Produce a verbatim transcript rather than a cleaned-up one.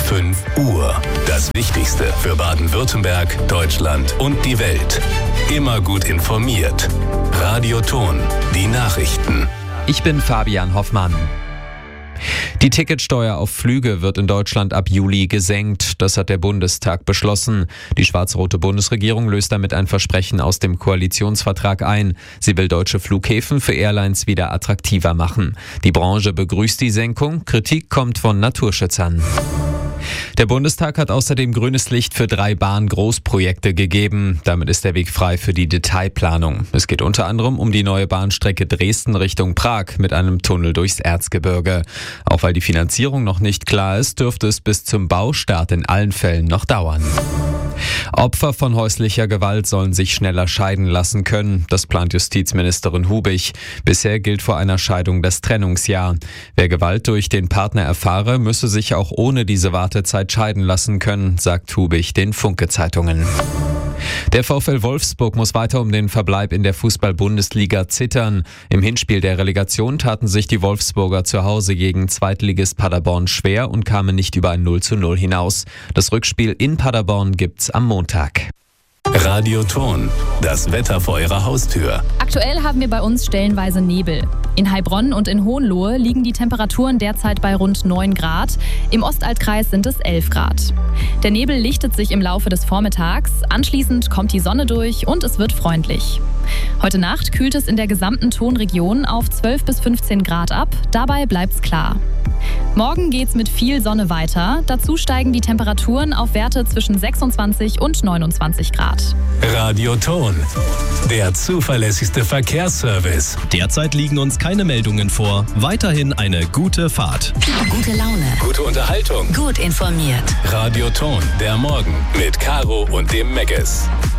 fünf Uhr. Das Wichtigste für Baden-Württemberg, Deutschland und die Welt. Immer gut informiert. Radio Thon, die Nachrichten. Ich bin Fabian Hoffmann. Die Ticketsteuer auf Flüge wird in Deutschland ab Juli gesenkt. Das hat der Bundestag beschlossen. Die schwarz-rote Bundesregierung löst damit ein Versprechen aus dem Koalitionsvertrag ein. Sie will deutsche Flughäfen für Airlines wieder attraktiver machen. Die Branche begrüßt die Senkung. Kritik kommt von Naturschützern. Der Bundestag hat außerdem grünes Licht für drei Bahn-Großprojekte gegeben. Damit ist der Weg frei für die Detailplanung. Es geht unter anderem um die neue Bahnstrecke Dresden Richtung Prag mit einem Tunnel durchs Erzgebirge. Auch weil die Finanzierung noch nicht klar ist, dürfte es bis zum Baustart in allen Fällen noch dauern. Opfer von häuslicher Gewalt sollen sich schneller scheiden lassen können. Das plant Justizministerin Hubich. Bisher gilt vor einer Scheidung das Trennungsjahr. Wer Gewalt durch den Partner erfahre, müsse sich auch ohne diese Wartezeit scheiden lassen können, sagt Hubich den Funke-Zeitungen. Der VfL Wolfsburg muss weiter um den Verbleib in der Fußball-Bundesliga zittern. Im Hinspiel der Relegation taten sich die Wolfsburger zu Hause gegen Zweitligist Paderborn schwer und kamen nicht über ein null zu null hinaus. Das Rückspiel in Paderborn gibt's am Montag. Radio Thon, das Wetter vor Ihrer Haustür. Aktuell haben wir bei uns stellenweise Nebel. In Heilbronn und in Hohenlohe liegen die Temperaturen derzeit bei rund neun Grad. Im Ostaltkreis sind es elf Grad. Der Nebel lichtet sich im Laufe des Vormittags. Anschließend kommt die Sonne durch und es wird freundlich. Heute Nacht kühlt es in der gesamten Thonregion auf zwölf bis fünfzehn Grad ab. Dabei bleibt's klar. Morgen geht's mit viel Sonne weiter. Dazu steigen die Temperaturen auf Werte zwischen sechsundzwanzig und neunundzwanzig Grad. Radio Thon, der zuverlässigste Verkehrsservice. Derzeit liegen uns keine Meldungen vor. Weiterhin eine gute Fahrt. Gute Laune. Gute Unterhaltung. Gut informiert. Radio Thon, der Morgen mit Caro und dem Megges.